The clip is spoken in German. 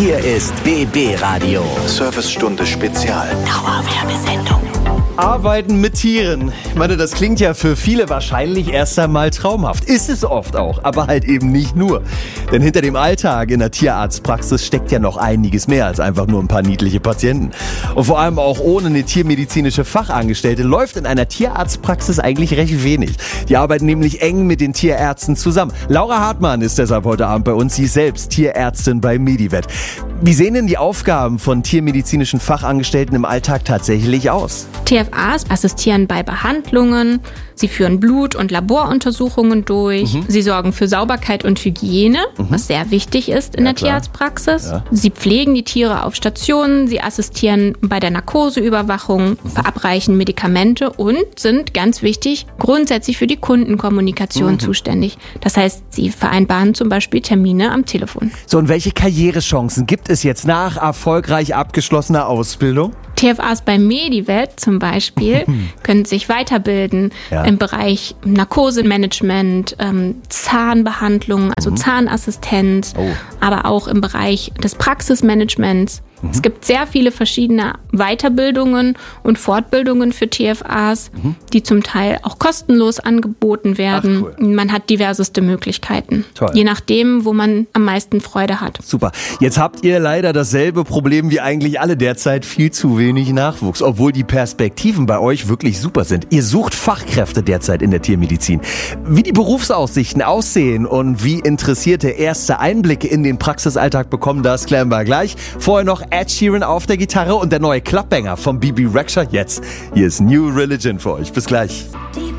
Hier ist BB Radio. Servicestunde Spezial. Dauerwerbesendung. Arbeiten mit Tieren. Ich meine, das klingt ja für viele wahrscheinlich erst einmal traumhaft. Ist es oft auch, aber halt eben nicht nur. Denn hinter dem Alltag in der Tierarztpraxis steckt ja noch einiges mehr als einfach nur ein paar niedliche Patienten. Und vor allem auch ohne eine tiermedizinische Fachangestellte läuft in einer Tierarztpraxis eigentlich recht wenig. Die arbeiten nämlich eng mit den Tierärzten zusammen. Laura Hartmann ist deshalb heute Abend bei uns. Sie ist selbst Tierärztin bei Medivet. Wie sehen denn die Aufgaben von tiermedizinischen Fachangestellten im Alltag tatsächlich aus? TFAs assistieren bei Behandlungen, sie führen Blut- und Laboruntersuchungen durch, sie sorgen für Sauberkeit und Hygiene, was sehr wichtig ist in der Tierarztpraxis. Ja. Sie pflegen die Tiere auf Stationen, sie assistieren bei der Narkoseüberwachung, verabreichen Medikamente und sind, ganz wichtig, grundsätzlich für die Kundenkommunikation zuständig. Das heißt, sie vereinbaren zum Beispiel Termine am Telefon. So, und welche Karrierechancen gibt es jetzt nach erfolgreich abgeschlossener Ausbildung? TFAs bei Medivet zum Beispiel können sich weiterbilden im Bereich Narkosemanagement, Zahnbehandlung, also Zahnassistenz, aber auch im Bereich des Praxismanagements. Es gibt sehr viele verschiedene Weiterbildungen und Fortbildungen für TFAs, die zum Teil auch kostenlos angeboten werden. Ach, cool. Man hat diverseste Möglichkeiten, je nachdem, wo man am meisten Freude hat. Super. Jetzt habt ihr leider dasselbe Problem wie eigentlich alle derzeit, viel zu wenig Nachwuchs, obwohl die Perspektiven bei euch wirklich super sind. Ihr sucht Fachkräfte derzeit in der Tiermedizin. Wie die Berufsaussichten aussehen und wie Interessierte erste Einblicke in den Praxisalltag bekommen, das klären wir gleich. Vorher noch Ed Sheeran auf der Gitarre und der neue Clubbanger von Bebe Rexha jetzt. Hier ist New Religion für euch. Bis gleich.